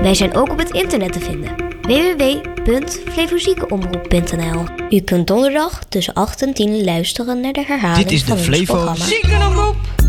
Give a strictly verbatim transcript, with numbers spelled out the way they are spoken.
Wij zijn ook op het internet te vinden. w w w punt flevoziekenomroep punt n l. U kunt donderdag tussen acht en tien luisteren naar de herhaling Dit is de van ons Flevo programma. Ziekenomroep.